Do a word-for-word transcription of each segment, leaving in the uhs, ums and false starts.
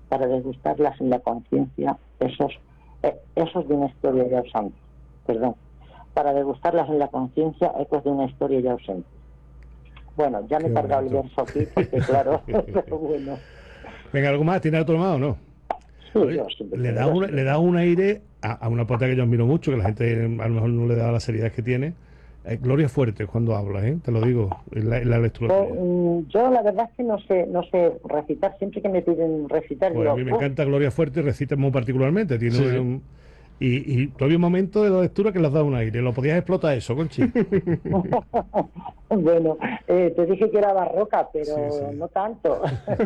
para degustarlas en la conciencia, esos, eh, esos de una historia ya ausente. Perdón, para degustarlas en la conciencia, ecos de una historia ya ausente. Bueno, ya me he cargado el verso aquí, porque claro, pero bueno. Venga, ¿algo más? ¿Tiene otro más o no? Sí, Oye, yo siempre le, da tengo un, verso. le da un aire a, a una poeta que yo admiro mucho, que la gente a lo mejor no le da la seriedad que tiene. Eh, Gloria Fuerte cuando habla, ¿eh? Te lo digo, en la, en la lectura Yo, tuya. mm, yo la verdad es que no sé, no sé recitar. Siempre que me piden recitar, Pues a digo, mí me "Uf". encanta Gloria Fuerte, recita muy particularmente. Tiene Sí, sí. un, y, y todavía un momento de la lectura que le has dado un aire. Lo podías explotar eso, Conchi. Bueno, eh, te dije que era barroca, pero Sí, sí. no tanto.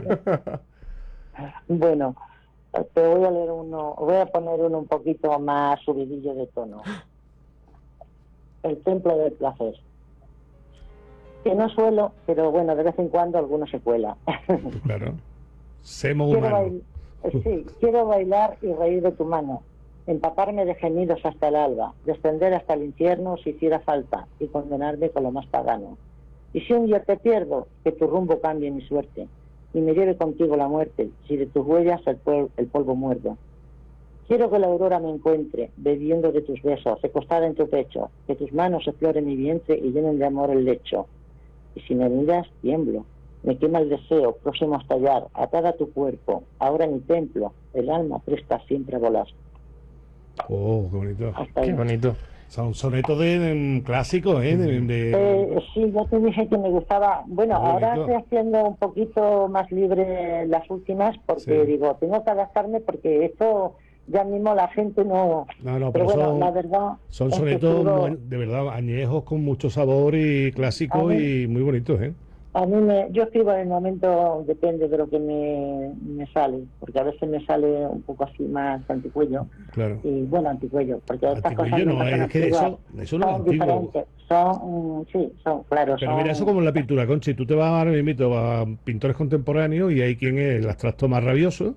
Bueno, te voy a leer uno, voy a poner uno un poquito más subidillo de tono. El templo del placer. Que no suelo, pero bueno, de vez en cuando alguno se cuela. Pues claro. Semos Quiero, humanos. bail- sí, quiero bailar y reír de tu mano, empaparme de gemidos hasta el alba, descender hasta el infierno si hiciera falta y condenarme con lo más pagano. Y si un día te pierdo, que tu rumbo cambie mi suerte y me lleve contigo la muerte, si de tus huellas el, pol- el polvo muerdo. Quiero que la aurora me encuentre, bebiendo de tus besos, recostada en tu pecho, que tus manos exploren mi vientre y llenen de amor el lecho. Y si me miras, tiemblo. Me quema el deseo, próximo a estallar, atada a tu cuerpo, ahora en mi templo, el alma presta siempre a volar. Oh, qué bonito. Hasta Qué ahí. bonito. Son sonetos de, de clásicos, ¿eh? De, de- Eh, sí, yo te dije que me gustaba. Bueno, Qué ahora bonito. estoy haciendo un poquito más libre las últimas porque Sí. digo, tengo que adaptarme porque esto ya mismo la gente no... No, no, pero pero bueno, son, la verdad son es que sonetos escribo- muy- de verdad añejos con mucho sabor y clásicos A mí- y muy bonitos, ¿eh? A mí me, yo escribo en el momento, depende de lo que me, me sale, porque a veces me sale un poco así más anticuello, Claro. y bueno, anticuello, porque estas Antiguillo cosas no, nunca son es que antiguas, eso, eso no es son antiguo. diferentes, son, mm, sí, son, claro, Pero son... mira, eso como en la pintura, Conchi, tú te vas ahora mismo a pintores contemporáneos y hay quien es el abstracto más rabioso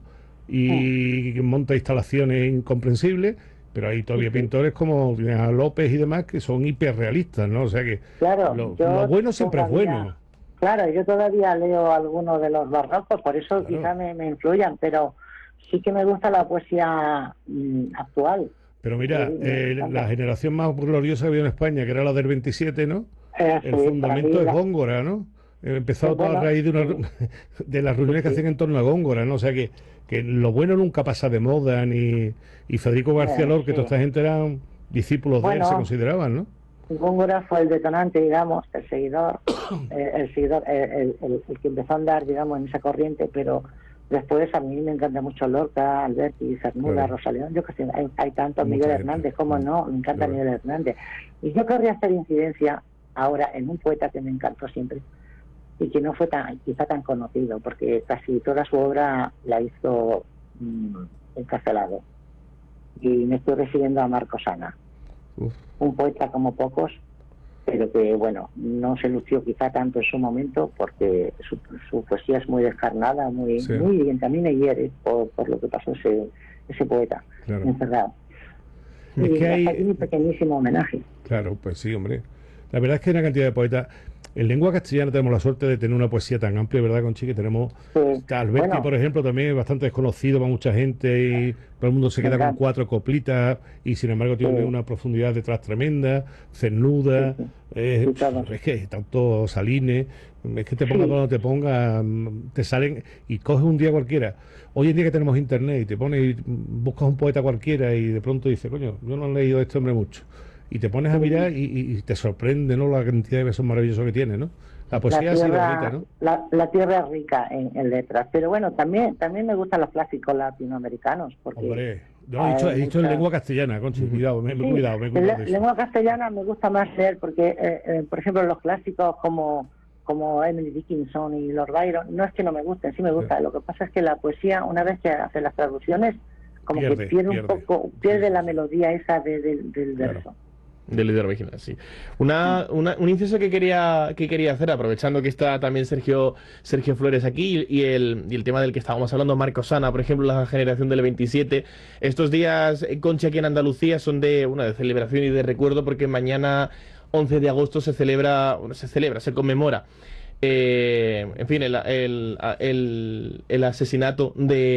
y que monta instalaciones incomprensibles, pero hay todavía Sí, sí. pintores como tienes a López y demás que son hiperrealistas, ¿no? O sea que Claro, lo, yo lo bueno siempre es todavía- bueno. Claro, yo todavía leo algunos de los barrocos, por eso Claro. quizá me, me influyan, pero sí que me gusta la poesía mm, actual. Pero mira, Sí, me eh, encanta. la generación más gloriosa que había en España, que era la del veintisiete, ¿no? Eh, El sí, fundamento para mí es la- Góngora, ¿no? Eh, Empezó Eh, todo a bueno, raíz de, una, sí. de las reuniones que Sí, sí. hacían en torno a Góngora, ¿no? O sea que, que lo bueno nunca pasa de moda, ni y Federico García Eh, Lorca, que sí. toda esta gente eran discípulos de él, se Bueno, consideraban, ¿no? Góngora fue el detonante, digamos, el seguidor, eh, el seguidor, eh, el, el- el que empezó a andar, digamos, en esa corriente, pero después a mí me encanta mucho Lorca, Alberti, Cernuda, Claro. Rosalén, yo que sé, hay, hay tantos, Mucha Miguel gente. Hernández, cómo Mm. no, me encanta Claro. Miguel Hernández. Y yo querría hacer incidencia ahora en un poeta que me encantó siempre y que no fue tan, quizá tan conocido, porque casi toda su obra la hizo mm, encarcelado. Y me estoy refiriendo a Marco Sana, Uf. un poeta como pocos, pero que, bueno, no se lució quizá tanto en su momento porque su, su poesía es muy descarnada, muy Sí. muy bien, también me hiere por, por lo que pasó ese, ese poeta Claro. encerrado. Es Y que hasta aquí hay... mi pequeñísimo homenaje. Claro, pues sí, hombre. La verdad es que hay una cantidad de poetas. En lengua castellana tenemos la suerte de tener una poesía tan amplia, ¿verdad, Conchi? Que tenemos... Sí. Alberti, Bueno, por ejemplo, también es bastante desconocido para mucha gente y todo el mundo se Me queda con encanta. cuatro coplitas y sin embargo tiene Sí. una profundidad detrás tremenda, Cernuda, Sí, sí. eh, Sí, todos. es que tanto Salines, es que te Sí. ponga cuando te ponga, mm, te salen y coges un día cualquiera. Hoy en día que tenemos internet y te pones y buscas un poeta cualquiera y de pronto dices, coño, yo no he leído a este hombre mucho. Y te pones a Sí. mirar y, y- y te sorprende, ¿no? La cantidad de versos maravillosos que tiene, ¿no? La la poesía ha sido tierra, bonita, ¿no? la, la tierra es rica en, en letras, pero bueno, también también me gustan los clásicos latinoamericanos, porque Hombre, yo he dicho, hay he dicho en muchas- lengua castellana, Conchi, cuidado, me, me he Sí, cuidado, me he en cuidado la- de eso. lengua castellana me gusta más leer porque, eh, eh, por ejemplo, los clásicos como como Emily Dickinson y Lord Byron, no es que no me gusten, sí me gusta. Sí. Lo que pasa es que la poesía, una vez que hace las traducciones, como Pierde, que pierde, pierde. un poco, pierde Sí, la sí, sí. melodía esa de- de- del Claro. verso. Del líder original, sí. Una, una- un inciso que quería, que quería hacer, aprovechando que está también Sergio, Sergio Flores aquí y el, y el tema del que estábamos hablando, Marco Sana, por ejemplo, la generación del veintisiete. Estos días, eh, Concha, aquí en Andalucía, son de una de celebración y de recuerdo porque mañana, once de agosto, se celebra, bueno, se celebra, se conmemora, eh, en fin, el, el, el, el asesinato de